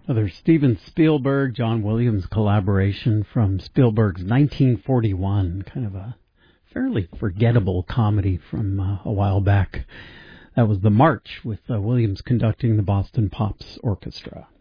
Another Steven Spielberg, John Williams collaboration from Spielberg's 1941, kind of a fairly forgettable comedy from a while back. That was The March, with Williams conducting the Boston Pops Orchestra.